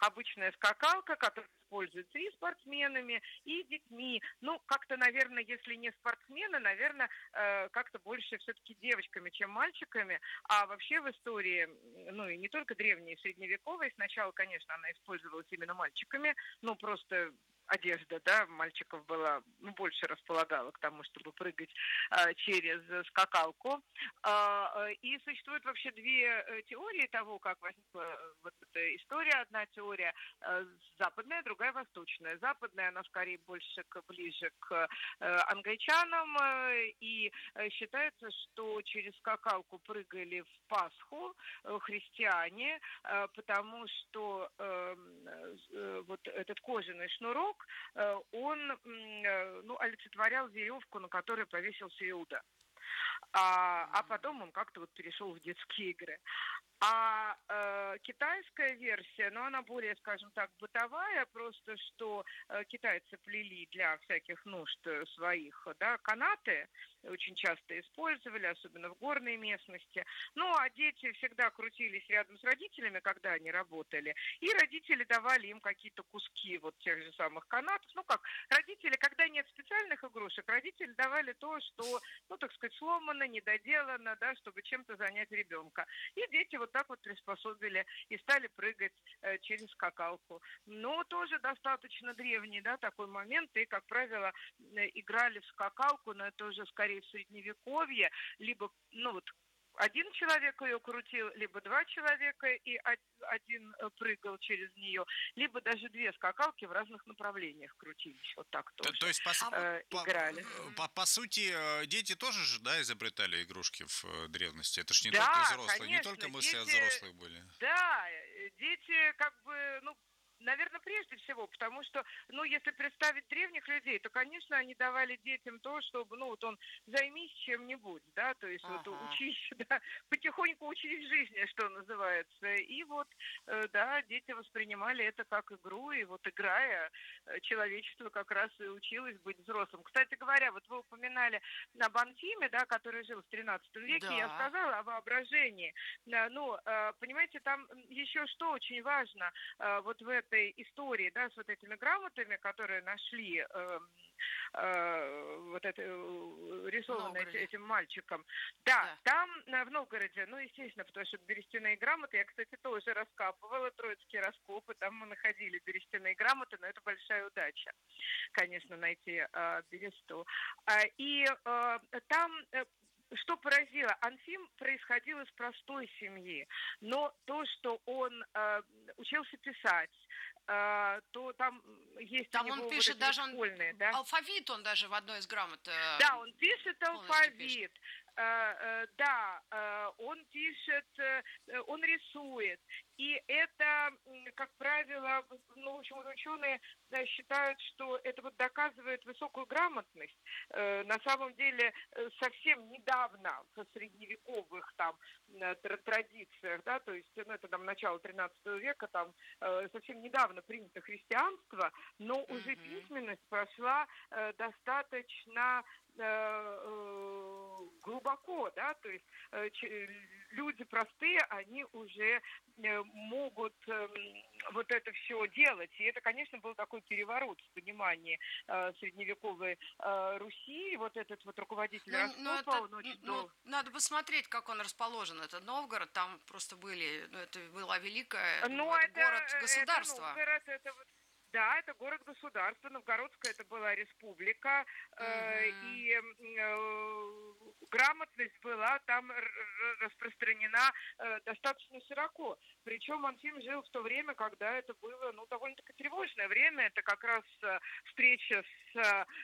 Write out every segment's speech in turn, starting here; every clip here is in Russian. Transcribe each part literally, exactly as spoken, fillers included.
обычная скакалка, которая используется и спортсменами, и детьми. Ну, как-то, наверное, если не спортсмены, наверное, э, как-то больше все-таки девочками, чем мальчиками. А вообще в истории, ну и не только древней, средневековой, сначала, конечно, она использовалась именно мальчиками, ну просто одежда, да, мальчиков была, ну, больше располагала к тому, чтобы прыгать а, через скакалку. А, и существует вообще две теории того, как возникла вот эта история. Одна теория а, западная, другая восточная. Западная, она скорее больше к, ближе к а, англичанам, а, и а, считается, что через скакалку прыгали в Пасху а, христиане, а, потому что а, а, вот этот кожаный шнурок, он, ну, олицетворял веревку, на которой повесился Иуда. А, а потом он как-то вот перешел в детские игры. А э, китайская версия, ну, она более, скажем так, бытовая, просто что э, китайцы плели для всяких нужд своих, да, канаты, очень часто использовали, особенно в горной местности. Ну, а дети всегда крутились рядом с родителями, когда они работали, и родители давали им какие-то куски вот тех же самых канатов. Ну, как, родители, когда нет специальных игрушек, родители давали то, что, ну, так сказать, сломано, недоделано, да, чтобы чем-то занять ребенка. И дети вот так вот приспособили и стали прыгать э, через скакалку. Но тоже достаточно древний, да, такой момент, и, как правило, э, играли в скакалку, но это уже скорее в средневековье, либо, ну вот, один человек ее крутил, либо два человека, и один прыгал через нее, либо даже две скакалки в разных направлениях крутились. Вот так тоже. То, то есть, по, э, по, играли. По, по сути, дети тоже же, да, изобретали игрушки в древности? Это же не да, только взрослые, конечно, не только мысли дети, от взрослых были. Да, дети как бы, ну, наверное, прежде всего, потому что, ну, если представить древних людей, то, конечно, они давали детям то, чтобы, ну, вот он, займись чем-нибудь, да, то есть ага. вот учись, да, потихоньку учись жизни, что называется. И вот, да, дети воспринимали это как игру, и вот играя, человечество как раз и училось быть взрослым. Кстати говоря, вот вы упоминали об Анфиме, да, который жил в тринадцатом веке, да. Я сказала о воображении. Ну, понимаете, там еще что очень важно, вот в этой истории, да, с вот этими грамотами, которые нашли э, э, вот это рисованное этим мальчиком. Да, да, там в Новгороде, ну, естественно, потому что берестяные грамоты, я, кстати, тоже раскапывала, троицкие раскопы, там мы находили берестяные грамоты, но это большая удача, конечно, найти э, бересту. И э, там... Э, Что поразило, Анфим происходил из простой семьи, но то, что он э, учился писать, э, то там есть там у него он пишет вот даже школьные, он, да? алфавит, он даже в одной из грамот. Э, да, он пишет алфавит. Пишет. Э, э, да, э, он пишет, э, он рисует. И это, как правило, ну, в общем, ученые да, считают, что это вот доказывает высокую грамотность. Э, на самом деле, совсем недавно, в средневековых там традициях, да, то есть, ну, это там начало тринадцатого века, там э, совсем недавно принято христианство, но mm-hmm. уже письменность прошла э, достаточно э, глубоко, да, то есть э, ч, люди простые, они уже э, могут э, вот это все делать. И это, конечно, был такой переворот в понимании э, средневековой э, Руси. И вот этот вот руководитель ну, раскопа, это, он очень ну, долго... Надо посмотреть, как он расположен. Это Новгород, там просто были, ну, это была великая, ну, ну, это, это город-государство. Это Новгород, это вот... Да, это город-государство, Новгородская это была республика, э, uh-huh. и э, грамотность была там распространена э, достаточно широко. Причем Анфим жил в то время, когда это было, ну, довольно-таки тревожное время. Это как раз э, встреча с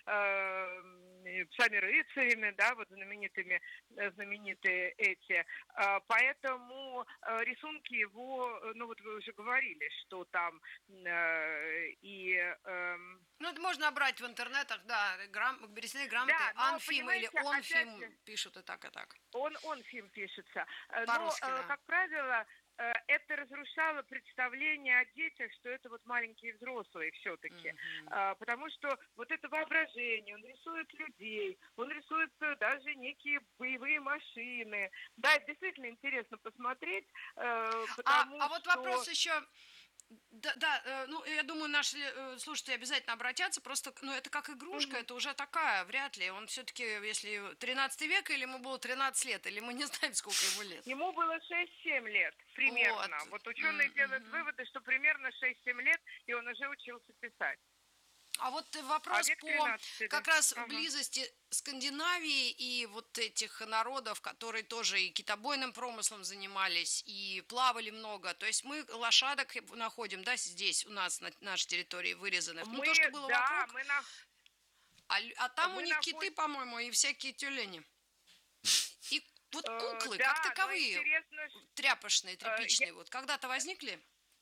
э, псами рыцарями, да, вот знаменитыми, знаменитые эти. Э, поэтому э, рисунки его, ну, вот вы уже говорили, что там э, и... Э, ну, это можно брать в интернетах, да, грам, берестяные грамоты, да, Анфим или Онфим же, пишут и так, и так. Он, Онфим пишется. По-русски, но, да. как правило, это разрушало представление о детях, что это вот маленькие взрослые все-таки. Mm-hmm. Потому что вот это воображение, он рисует людей, он рисует даже некие боевые машины. Да, это действительно интересно посмотреть. Потому а, а вот что... вопрос еще... Да, да, ну, я думаю, наши слушатели обязательно обратятся, просто, ну, это как игрушка, угу. Это уже такая, вряд ли, он все-таки, если тринадцатый век, или ему было тринадцать лет, или мы не знаем, сколько ему лет. Ему было шесть-семь лет, примерно. Вот, вот ученые mm-hmm. делают выводы, что примерно шесть-семь лет, и он уже учился писать. А вот вопрос а по тринадцать, как да? раз ага. близости Скандинавии и вот этих народов, которые тоже и китобойным промыслом занимались, и плавали много. То есть мы лошадок находим, да, здесь у нас на нашей территории вырезанных. Мы, ну, то, что было да, вокруг. Мы на... а, а там мы у них находим... киты, по-моему, и всякие тюлени. И вот куклы, э, да, как таковые, интересно... тряпочные, тряпичные, э, вот когда-то возникли?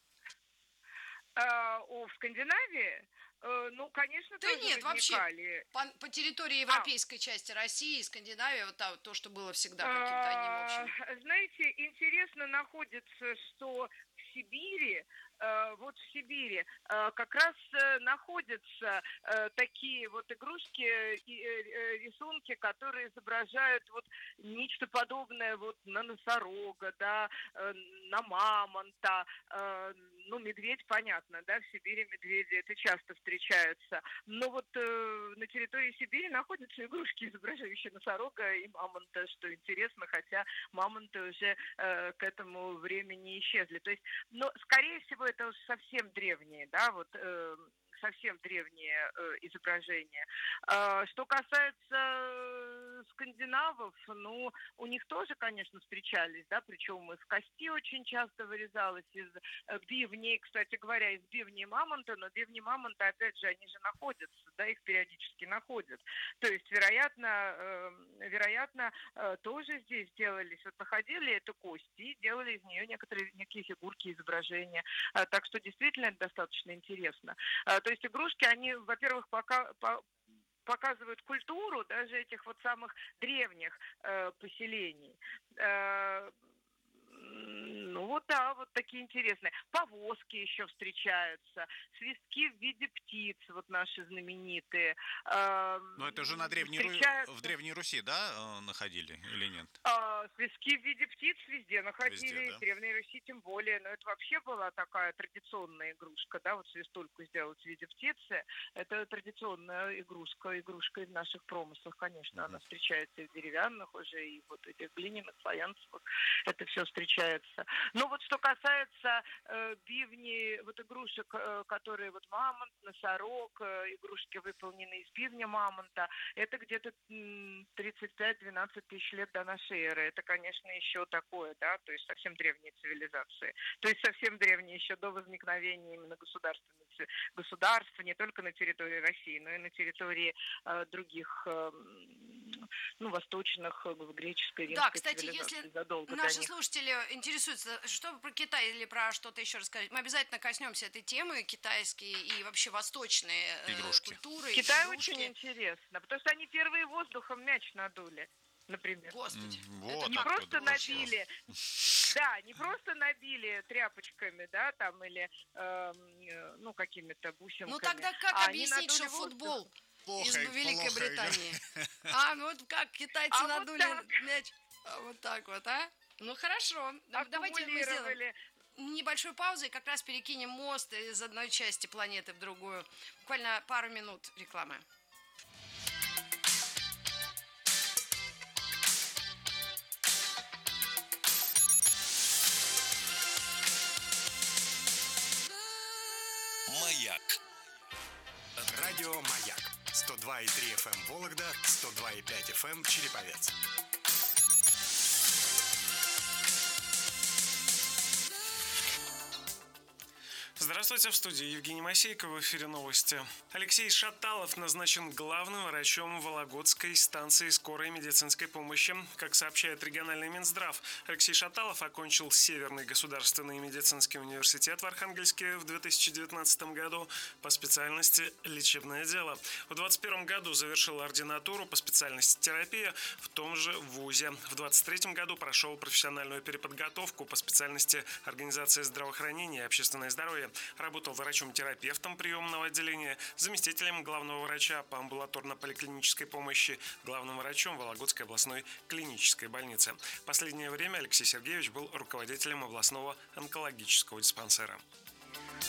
Э, о, в Скандинавии? Ну, конечно, да тоже нет, возникали. вообще по, по территории европейской а. части России, Скандинавии, вот то, то, что было всегда каким-то одним общим. Знаете, интересно находится, что в Сибири, вот в Сибири как раз находятся такие вот игрушки и рисунки, которые изображают вот нечто подобное вот на носорога, да, на мамонта. Ну, медведь, понятно, да, в Сибири медведи, это часто встречаются. Но вот э, на территории Сибири находятся игрушки, изображающие носорога и мамонта, что интересно, хотя мамонты уже э, к этому времени исчезли. То есть, ну, скорее всего, это уж совсем древние, да, вот... Э, совсем древние э, изображения. Э, что касается скандинавов, ну, у них тоже, конечно, встречались, да, причем из кости очень часто вырезалось, из э, бивней, кстати говоря, из бивней мамонта, но бивни мамонта, опять же, они же находятся, да, их периодически находят. То есть, вероятно, э, вероятно, э, тоже здесь делались, вот находили эту кость и делали из нее некоторые некие фигурки, изображения. Э, так что действительно это достаточно интересно. Э, То есть игрушки, они, во-первых, пока, по, показывают культуру даже этих вот самых древних э, поселений. Э, ну вот да, вот такие интересные. Повозки еще встречаются, свистки в виде птиц, вот наши знаменитые. Э, Но это же на Древней встречаются... Ру... в Древней Руси, да, находили или нет? Э, свистки в виде птиц везде находили, везде, да? в Древней Руси тем более. Но это вообще была такая традиционная игрушка, да, вот свистульку сделать в виде птицы. Это традиционная игрушка, игрушка из наших промыслов, конечно. Mm-hmm. Она встречается и в деревянных уже, и вот этих глиняных, фаянсовых. Это все встречается. Но вот что касается э, бивней, вот игрушек, э, которые вот мамонт, носорог, э, игрушки, выполненные из бивня мамонта, это где-то тридцать пять-двенадцать тысяч лет до нашей эры. Это, конечно, еще такое, да, то есть совсем древние цивилизации. То есть совсем древние, еще до возникновения именно государственных государств, не только на территории России, но и на территории э, других, э, ну, восточных, в греческой, римской да, кстати, цивилизации. Если задолго наши до них. слушатели интересуются, что про Китай или про что-то еще рассказать, мы обязательно коснемся этой темы, китайские и вообще восточные игрушки. культуры. Китай игрушки. очень интересно, потому что они первые воздухом мяч надули, например. Господи. Вот не просто набили, да, не просто набили тряпочками, да, там, или, э, ну, какими-то бусинками. Ну, тогда как а объяснить, что футбол плохо, из Великой плохо, Британии? А, ну, вот как китайцы а надули вот мяч. А вот так вот, а? Ну, хорошо. Давайте мы сделаем небольшую паузу и как раз перекинем мост из одной части планеты в другую. Буквально пару минут рекламы. Маяк. Радио Маяк. сто два и три эф эм Вологда, сто два и пять эф эм Череповец. Здравствуйте, в студии Евгений Масейко, в эфире новости. Алексей Шаталов назначен главным врачом Вологодской станции скорой медицинской помощи. Как сообщает региональный Минздрав, Алексей Шаталов окончил Северный государственный медицинский университет в Архангельске в две тысячи девятнадцатом году по специальности лечебное дело. В двадцать первом году завершил ординатуру по специальности терапия в том же вузе. В двадцать третьем году прошел профессиональную переподготовку по специальности организации здравоохранения и общественное здоровье. Работал врачом-терапевтом приемного отделения, заместителем главного врача по амбулаторно-поликлинической помощи, главным врачом Вологодской областной клинической больницы. В последнее время Алексей Сергеевич был руководителем областного онкологического диспансера.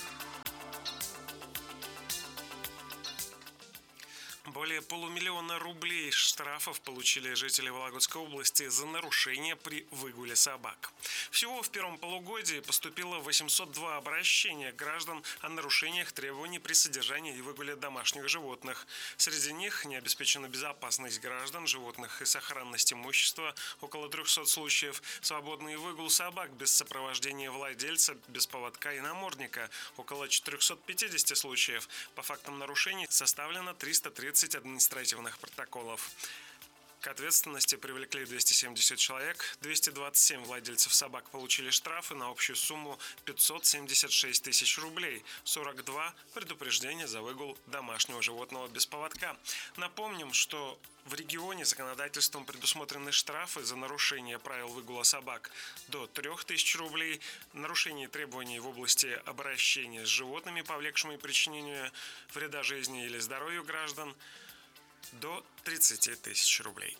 Более полумиллиона рублей штрафов получили жители Вологодской области за нарушения при выгуле собак. Всего в первом полугодии поступило восемьсот два обращения граждан о нарушениях требований при содержании и выгуле домашних животных. Среди них не обеспечена безопасность граждан, животных и сохранность имущества – около трехсот случаев, свободный выгул собак без сопровождения владельца, без поводка и намордника – около четырехсот пятидесяти случаев. По фактам нарушений составлено триста тридцать административных протоколов. К ответственности привлекли двести семьдесят человек, двести двадцать семь владельцев собак получили штрафы на общую сумму пятьсот семьдесят шесть тысяч рублей, сорок два предупреждения за выгул домашнего животного без поводка. Напомним, что в регионе законодательством предусмотрены штрафы за нарушение правил выгула собак до трех тысяч рублей, нарушение требований в области обращения с животными, повлекшими причинению вреда жизни или здоровью граждан, до тридцати тысяч рублей.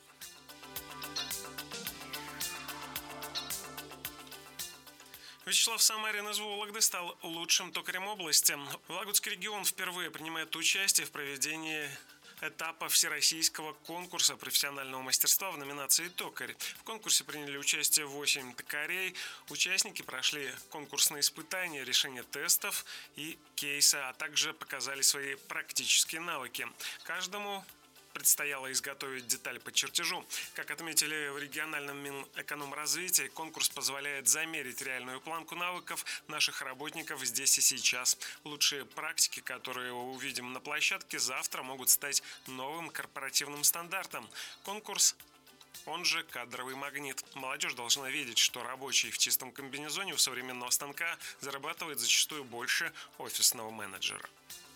Вячеслав Самарин из Вологды стал лучшим токарем области. Вологодский регион впервые принимает участие в проведении этапа всероссийского конкурса профессионального мастерства в номинации «Токарь». В конкурсе приняли участие восемь токарей. Участники прошли конкурсные испытания, решение тестов и кейса, а также показали свои практические навыки. Каждому предстояло изготовить деталь по чертежу. Как отметили в региональном Минэкономразвитии, конкурс позволяет замерить реальную планку навыков наших работников здесь и сейчас. Лучшие практики, которые увидим на площадке, завтра могут стать новым корпоративным стандартом. Конкурс, он же кадровый магнит. Молодежь должна видеть, что рабочий в чистом комбинезоне у современного станка зарабатывает зачастую больше офисного менеджера.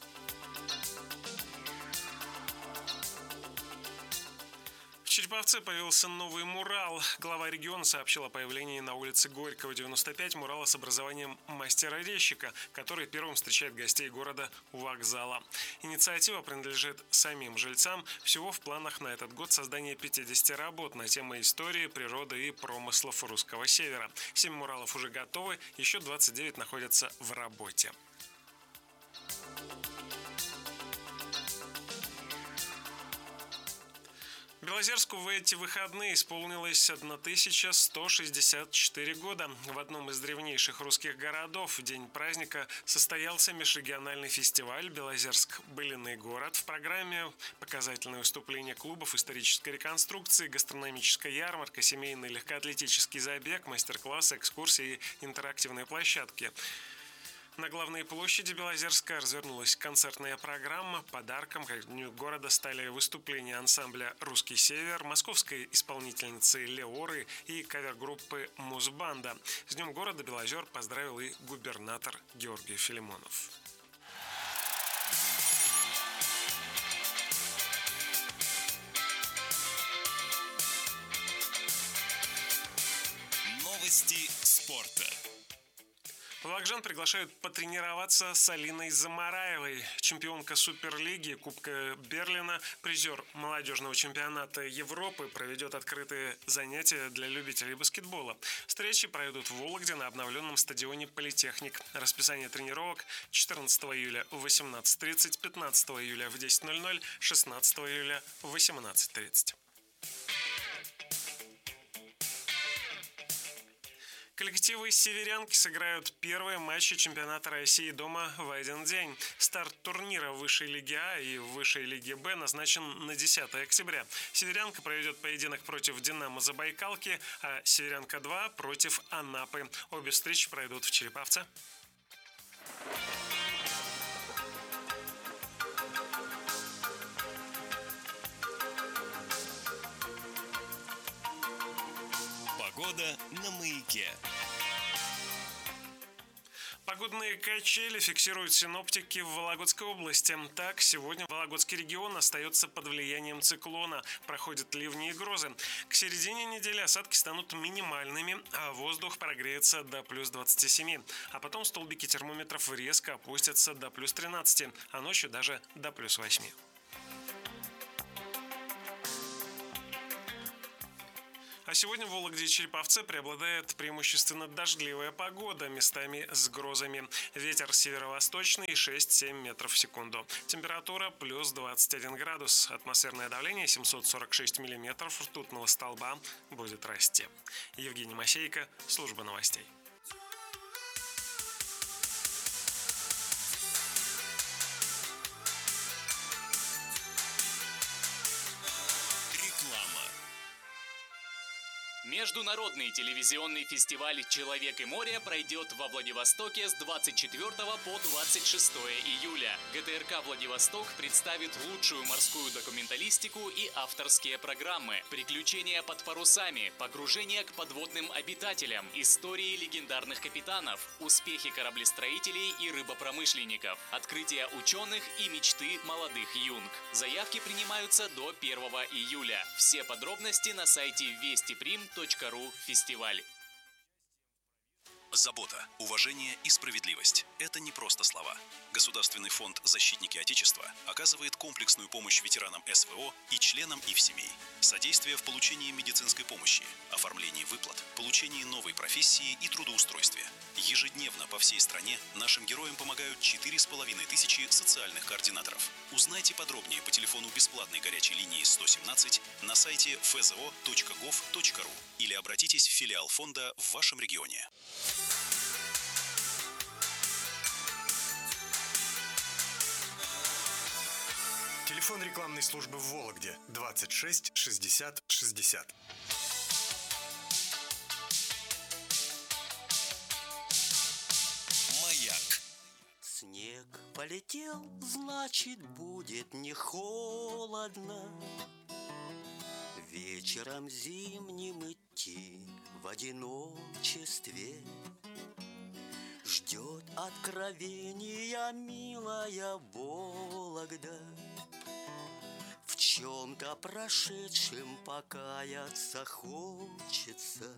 В Череповце появился новый мурал. Глава региона сообщил о появлении на улице Горького, девяносто пять, мурала с образованием мастера-резчика, который первым встречает гостей города у вокзала. Инициатива принадлежит самим жильцам. Всего в планах на этот год создание пятидесяти работ на темы истории, природы и промыслов русского севера. Семь муралов уже готовы, еще двадцать девять находятся в работе. Белозерску в эти выходные исполнилось тысяча сто шестьдесят четыре года. В одном из древнейших русских городов в день праздника состоялся межрегиональный фестиваль «Белозерск. Былиный город». В программе показательные выступления клубов, исторической реконструкции, гастрономическая ярмарка, семейный легкоатлетический забег, мастер-классы, экскурсии и интерактивные площадки. На главной площади Белозерска развернулась концертная программа. Подарком ко дню города стали выступления ансамбля «Русский север», московской исполнительницы Леоры и кавер-группы «Музбанда». С днем города Белозер поздравил и губернатор Георгий Филимонов. Новости спорта. Вологжан приглашают потренироваться с Алиной Замараевой. Чемпионка Суперлиги, Кубка Берлина, призер молодежного чемпионата Европы проведет открытые занятия для любителей баскетбола. Встречи пройдут в Вологде на обновленном стадионе «Политехник». Расписание тренировок: четырнадцатого июля в восемнадцать тридцать, пятнадцатого июля в десять ноль ноль, шестнадцатого июля в восемнадцать тридцать. Коллективы «Северянки» сыграют первые матчи чемпионата России дома в один день. Старт турнира в высшей лиге А и в высшей лиге Б назначен на десятое октября. «Северянка» проведет поединок против «Динамо» Забайкалки, а «Северянка-два» против Анапы. Обе встречи пройдут в Череповце. Погода на Маяке. Погодные качели фиксируют синоптики в Вологодской области. Так, сегодня Вологодский регион остается под влиянием циклона. Проходят ливни и грозы. К середине недели осадки станут минимальными, а воздух прогреется до плюс двадцати семи. А потом столбики термометров резко опустятся до плюс тринадцати, а ночью даже до плюс восьми. А сегодня в Вологде и Череповце преобладает преимущественно дождливая погода, местами с грозами. Ветер северо-восточный шесть-семь метров в секунду. Температура плюс двадцать один градус. Атмосферное давление семьсот сорок шесть миллиметров ртутного столба будет расти. Евгений Масейко, служба новостей. Международный телевизионный фестиваль «Человек и море» пройдет во Владивостоке с двадцать четвёртого по двадцать шестое июля. ГТРК «Владивосток» представит лучшую морскую документалистику и авторские программы, приключения под парусами, погружение к подводным обитателям, истории легендарных капитанов, успехи кораблестроителей и рыбопромышленников, открытия ученых и мечты молодых юнг. Заявки принимаются до первого июля. Все подробности на сайте вести прим точка ру фестиваль. Забота, уважение и справедливость – это не просто слова. Государственный фонд «Защитники Отечества» оказывает комплексную помощь ветеранам эс вэ о и членам их семей. Содействие в получении медицинской помощи, оформлении выплат, получении новой профессии и трудоустройстве. Ежедневно по всей стране нашим героям помогают четыре с половиной тысячи социальных координаторов. Узнайте подробнее по телефону бесплатной горячей линии сто семнадцать на сайте эф зэ о точка гов точка ру или обратитесь в филиал фонда в вашем регионе. Телефон рекламной службы в Вологде двадцать шесть шестьдесят шестьдесят. Маяк. Снег полетел, значит, будет не холодно. Вечером зимним идти в одиночестве. Ждет откровения милая Вологда. В чем-то прошедшем покаяться хочется.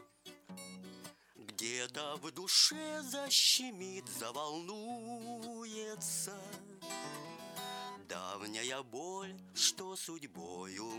Где-то в душе защемит, заволнуется давняя боль, что судьбою